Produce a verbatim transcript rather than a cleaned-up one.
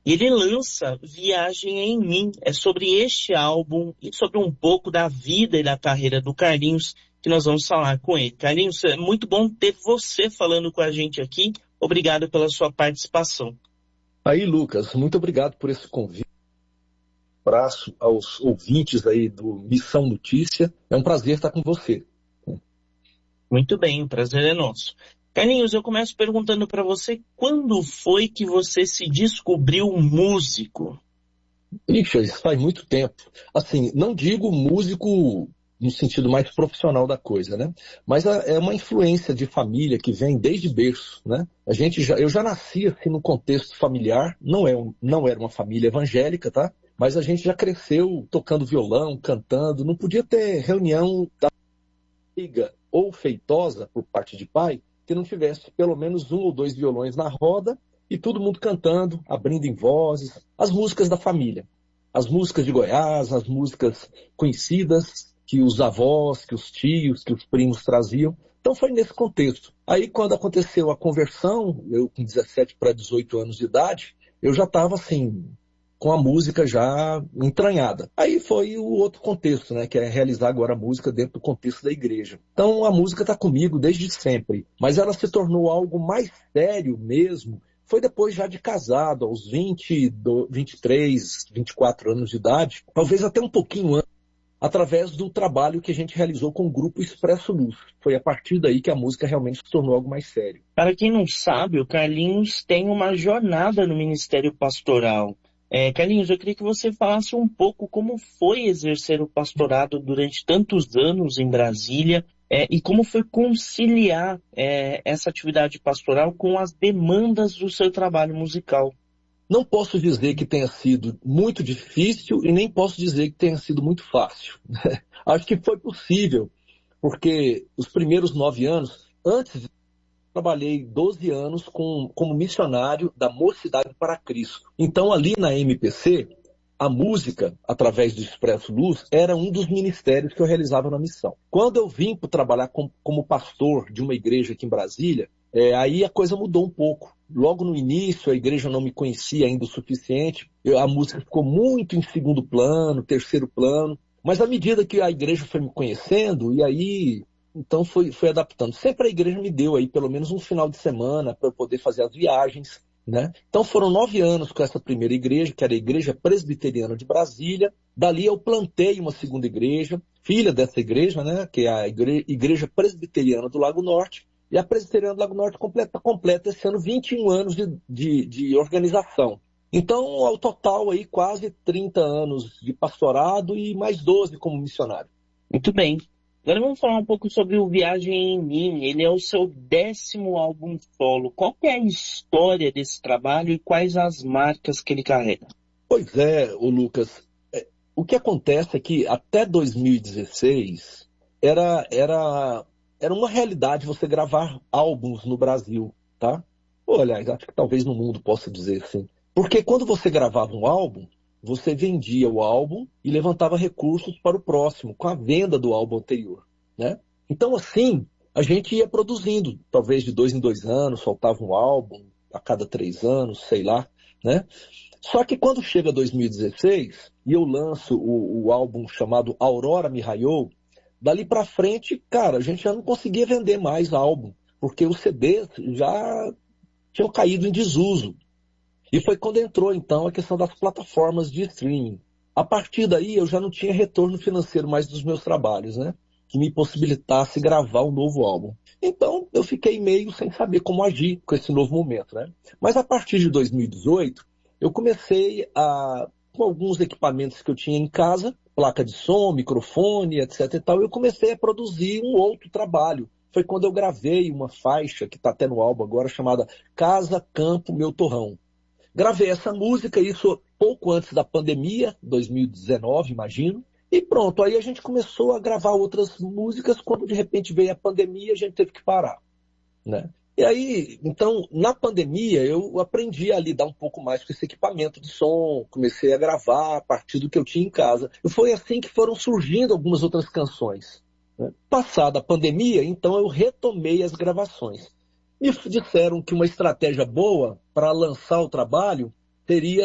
E ele lança Viagem em Mim. É sobre este álbum e sobre um pouco da vida e da carreira do Carlinhos que nós vamos falar com ele. Carlinhos, é muito bom ter você falando com a gente aqui. Obrigado pela sua participação. Aí, Lucas, muito obrigado por esse convite. Um abraço aos ouvintes aí do Missão Notícia. É um prazer estar com você. Muito bem, o prazer é nosso. Carlinhos, eu começo perguntando para você, quando foi que você se descobriu músico? Ixi, isso faz muito tempo. Assim, não digo músico no sentido mais profissional da coisa, né? Mas é uma influência de família que vem desde berço, né? A gente já, eu já nasci assim no contexto familiar, não, é um, não era uma família evangélica, tá? Mas a gente já cresceu tocando violão, cantando, não podia ter reunião da amiga ou feitosa por parte de pai que não tivesse pelo menos um ou dois violões na roda e todo mundo cantando, abrindo em vozes, as músicas da família. As músicas de Goiás, as músicas conhecidas que os avós, que os tios, que os primos traziam. Então foi nesse contexto. Aí quando aconteceu a conversão, eu com dezessete para dezoito anos de idade, eu já estava assim, com a música já entranhada. Aí foi o outro contexto, né, que é realizar agora a música dentro do contexto da igreja. Então a música está comigo desde sempre, mas ela se tornou algo mais sério mesmo, foi depois já de casado, aos vinte, vinte e três, vinte e quatro anos de idade, talvez até um pouquinho antes, através do trabalho que a gente realizou com o grupo Expresso Luz. Foi a partir daí que a música realmente se tornou algo mais sério. Para quem não sabe, o Carlinhos tem uma jornada no Ministério Pastoral. É, Carlinhos, eu queria que você falasse um pouco como foi exercer o pastorado durante tantos anos em Brasília é, e como foi conciliar é, essa atividade pastoral com as demandas do seu trabalho musical. Não posso dizer que tenha sido muito difícil e nem posso dizer que tenha sido muito fácil. Acho que foi possível, porque os primeiros nove anos, antes trabalhei doze anos com, como missionário da Mocidade para Cristo. Então, ali na M P C, a música, através do Expresso Luz, era um dos ministérios que eu realizava na missão. Quando eu vim para trabalhar com, como pastor de uma igreja aqui em Brasília, é, aí a coisa mudou um pouco. Logo no início, a igreja não me conhecia ainda o suficiente, eu, a música ficou muito em segundo plano, terceiro plano, mas à medida que a igreja foi me conhecendo, e aí... Então foi, foi adaptando. Sempre a igreja me deu aí pelo menos um final de semana para eu poder fazer as viagens, né? Então foram nove anos com essa primeira igreja, que era a Igreja Presbiteriana de Brasília. Dali eu plantei uma segunda igreja, filha dessa igreja, né? Que é a Igre- Igreja Presbiteriana do Lago Norte. E a Presbiteriana do Lago Norte completa, completa esse ano vinte e um anos de, de, de organização. Então, ao total aí quase trinta anos de pastorado e mais doze como missionário. Muito bem. Agora vamos falar um pouco sobre o Viagem em Mim. Ele é o seu décimo álbum solo. Qual que é a história desse trabalho e quais as marcas que ele carrega? Pois é, ô Lucas. É, o que acontece é que até dois mil e dezesseis era, era, era uma realidade você gravar álbuns no Brasil, tá? Ou, aliás, acho que talvez no mundo possa dizer assim. Porque quando você gravava um álbum, você vendia o álbum e levantava recursos para o próximo, com a venda do álbum anterior, né? Então, assim, a gente ia produzindo, talvez de dois em dois anos, soltava um álbum a cada três anos, sei lá, né? Só que quando chega dois mil e dezesseis e eu lanço o, o álbum chamado Aurora Me Raiou, dali para frente, cara, a gente já não conseguia vender mais álbum, porque os C Ds já tinham caído em desuso. E foi quando entrou, então, a questão das plataformas de streaming. A partir daí, eu já não tinha retorno financeiro mais dos meus trabalhos, né? Que me possibilitasse gravar um novo álbum. Então, eu fiquei meio sem saber como agir com esse novo momento, né? Mas a partir de dois mil e dezoito, eu comecei a, com alguns equipamentos que eu tinha em casa, placa de som, microfone, etc e tal, eu comecei a produzir um outro trabalho. Foi quando eu gravei uma faixa, que está até no álbum agora, chamada Casa, Campo, Meu Torrão. Gravei essa música, isso pouco antes da pandemia, dois mil e dezenove, imagino. E pronto, aí a gente começou a gravar outras músicas, quando de repente veio a pandemia, a gente teve que parar, né? E aí, então, na pandemia, eu aprendi a lidar um pouco mais com esse equipamento de som, comecei a gravar a partir do que eu tinha em casa. E foi assim que foram surgindo algumas outras canções, né? Passada a pandemia, então eu retomei as gravações. Me disseram que uma estratégia boa para lançar o trabalho teria